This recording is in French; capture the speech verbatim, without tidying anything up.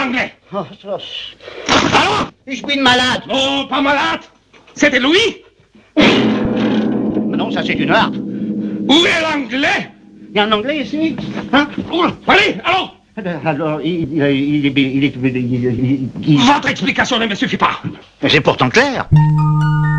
l'anglais? Oh, ça... Allons! Je suis malade. Non, pas malade. C'était Louis? Non, ça c'est une harpe. Où est l'anglais? Il y a un anglais ici? Hein? Allez, allons! Alors, il, il, il, il, il, il, il, il... Votre explication ne me suffit pas. Mais c'est pourtant clair.